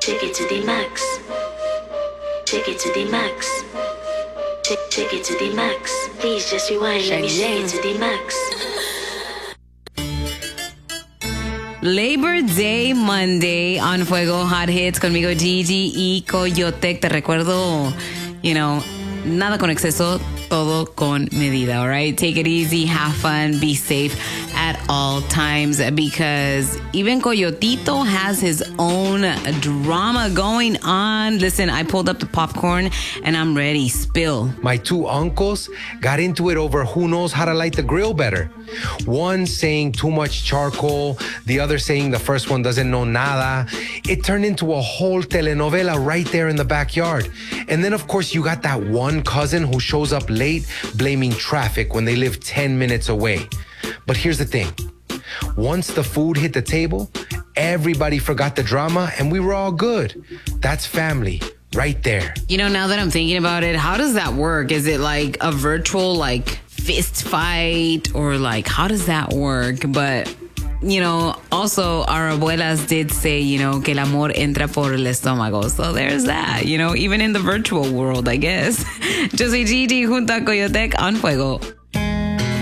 Take it to the max. Take it to the max. Take it to the max. Please just rewind. Let me take it to the max. Labor Day Monday on Fuego Hot Hits conmigo Gigi y Coyotec. Te recuerdo, nada con exceso, todo con medida, all right? Take it easy, have fun, be safe at all times, because even Coyotito has his own drama going on. Listen, I pulled up the popcorn and I'm ready. Spill. My two uncles got into it over who knows how to light the grill better. One saying too much charcoal, the other saying the first one doesn't know nada. It turned into a whole telenovela right there in the backyard. And then, of course, you got that one cousin who shows up late blaming traffic when they live 10 minutes away. But here's the thing. Once the food hit the table, everybody forgot the drama and we were all good. That's family right there. Now that I'm thinking about it, how does that work? Is it like a virtual fist fight, or how does that work? But also our abuelas did say, que el amor entra por el estómago. So there's that, even in the virtual world, I guess. Yo soy Gigi junto a Coyotec on Fuego.